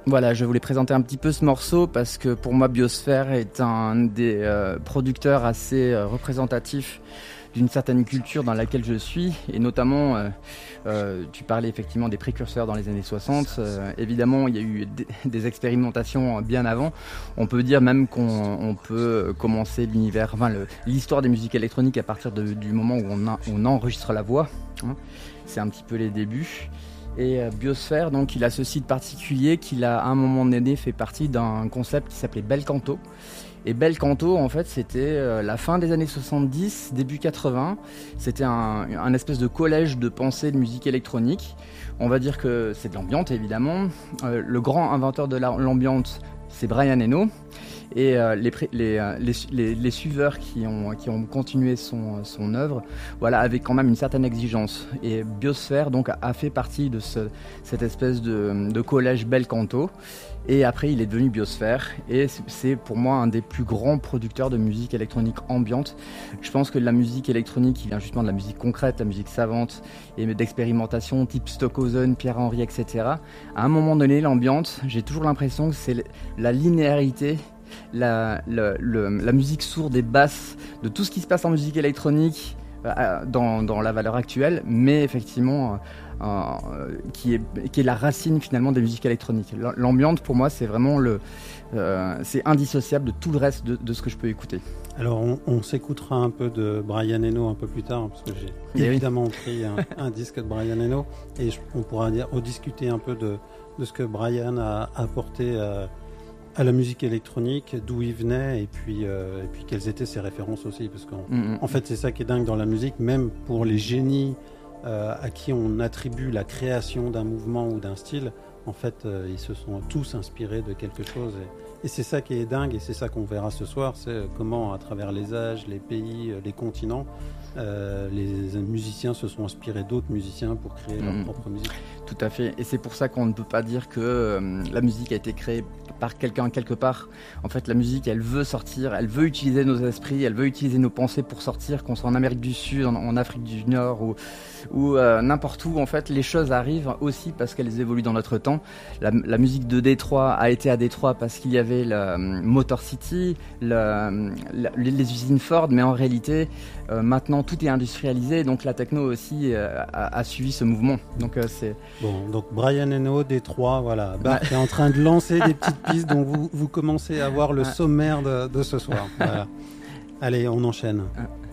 Voilà, je voulais présenter un petit peu ce morceau parce que pour moi Biosphère est un des producteurs assez représentatifs d'une certaine culture dans laquelle je suis, et notamment tu parlais effectivement des précurseurs dans les années 60. Évidemment il y a eu des expérimentations bien avant. On peut dire même qu'on peut commencer l'histoire des musiques électroniques à partir du moment où on enregistre la voix, hein. C'est un petit peu les débuts. Et Biosphère, donc, il a ceci de particulier qu'il a à un moment donné fait partie d'un concept qui s'appelait Bel Canto. Et Bel Canto, en fait, c'était la fin des années 70, début 80. C'était un espèce de collège de pensée de musique électronique. On va dire que c'est de l'ambiance, évidemment. Le grand inventeur de l'ambiance, c'est Brian Eno. Et les suiveurs qui ont continué son œuvre, voilà, avec quand même une certaine exigence. Et Biosphère donc a fait partie de cette espèce de collège Bel Canto. Et après, il est devenu Biosphère. Et c'est pour moi un des plus grands producteurs de musique électronique ambiante. Je pense que la musique électronique, il vient justement de la musique concrète, la musique savante et d'expérimentation type Stockhausen, Pierre-Henry, etc. À un moment donné, l'ambiance, j'ai toujours l'impression que c'est la linéarité, la musique sourde et basse de tout ce qui se passe en musique électronique dans la valeur actuelle, mais effectivement qui est la racine finalement des musiques électroniques. L'ambiance pour moi c'est vraiment c'est indissociable de tout le reste de ce que je peux écouter. Alors on s'écoutera un peu de Brian Eno un peu plus tard, parce que j'ai évidemment pris un disque de Brian Eno, et on pourra rediscuter un peu de ce que Brian a apporté à la musique électronique, d'où il venait, et puis quelles étaient ses références aussi, parce qu'en fait c'est ça qui est dingue dans la musique, même pour les génies à qui on attribue la création d'un mouvement ou d'un style, en fait ils se sont tous inspirés de quelque chose, et c'est ça qui est dingue, et c'est ça qu'on verra ce soir, c'est comment à travers les âges, les pays, les continents, les musiciens se sont inspirés d'autres musiciens pour créer leur propre musique. Tout à fait, et c'est pour ça qu'on ne peut pas dire que la musique a été créée par quelqu'un quelque part. En fait, la musique, elle veut sortir, elle veut utiliser nos esprits, elle veut utiliser nos pensées pour sortir, qu'on soit en Amérique du Sud, en Afrique du Nord ou n'importe où. En fait, les choses arrivent aussi parce qu'elles évoluent dans notre temps. La musique de Détroit a été à Détroit parce qu'il y avait le Motor City, les usines Ford, mais en réalité, maintenant tout est industrialisé, donc la techno aussi a suivi ce mouvement. Donc c'est bon. Donc Brian Eno, Détroit, voilà. Bart est en train de lancer des petites pistes, donc vous commencez à voir le sommaire de ce soir. Voilà. Allez, on enchaîne.